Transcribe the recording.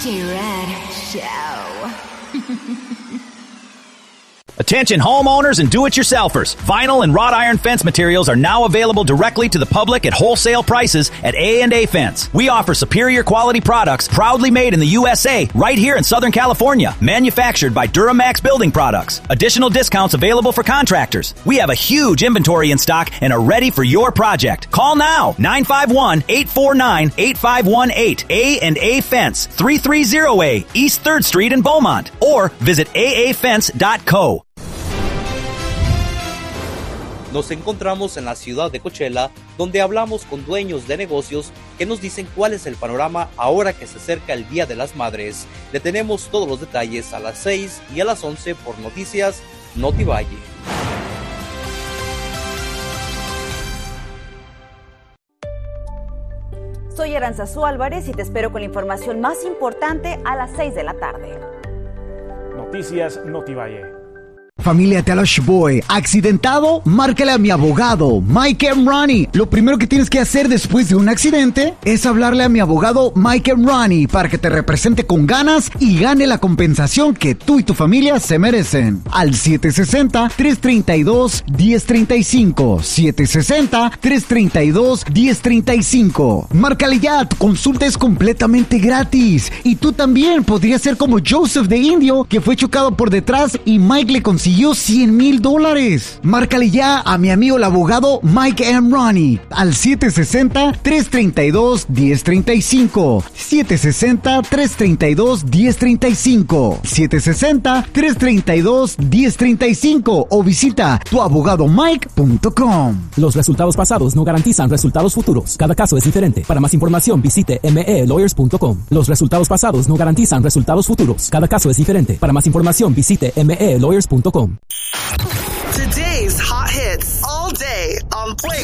DJ Red Show. Attention homeowners and do-it-yourselfers. Vinyl and wrought iron fence materials are now available directly to the public at wholesale prices at A&A Fence. We offer superior quality products proudly made in the USA right here in Southern California, manufactured by Duramax Building Products. Additional discounts available for contractors. We have a huge inventory in stock and are ready for your project. Call now, 951-849-8518. A&A Fence, 330A East 3rd Street in Beaumont, or visit aafence.co. Nos encontramos en la ciudad de Coachella, donde hablamos con dueños de negocios que nos dicen cuál es el panorama ahora que se acerca el Día de las Madres. Le tenemos todos los detalles a las 6 y a las 11 por Noticias Notivalle. Soy Aranzazú Álvarez y te espero con la información más importante a las 6 de la tarde. Noticias Notivalle. Familia Telash Boy, accidentado, márcale a mi abogado, Mike M. Ronnie. Lo primero que tienes que hacer después de un accidente es hablarle a mi abogado Mike M. Ronnie para que te represente con ganas y gane la compensación que tú y tu familia se merecen. Al 760-332-1035. 760-332-1035. Márcale ya, tu consulta es completamente gratis. Y tú también podrías ser como Joseph de Indio, que fue chocado por detrás y Mike le consiguió $100,000. Márcale ya a mi amigo el abogado Mike M. Ronnie al 760-332-1035. 760-332-1035. 760-332-1035 o visita tuabogadomike.com. Los resultados pasados no garantizan resultados futuros. Cada caso es diferente. Para más información visite melawyers.com. Los resultados pasados no garantizan resultados futuros. Cada caso es diferente. Para más información visite melawyers.com. Today's hot hits all day on Play